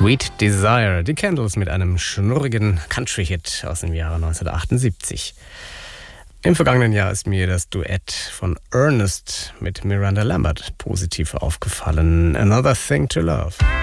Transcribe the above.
Sweet Desire, die Candles mit einem schnurrigen Country-Hit aus dem Jahre 1978. Im vergangenen Jahr ist mir das Duett von Ernest mit Miranda Lambert positiv aufgefallen. Another Thing to Love.